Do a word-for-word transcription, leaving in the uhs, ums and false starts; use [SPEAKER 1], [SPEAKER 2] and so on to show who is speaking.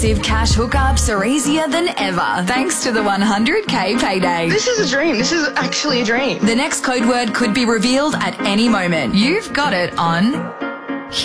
[SPEAKER 1] Cash hookups are easier than ever thanks to the one hundred K payday.
[SPEAKER 2] This is a dream. This is actually a dream.
[SPEAKER 1] The next code word could be revealed at any moment. You've got it on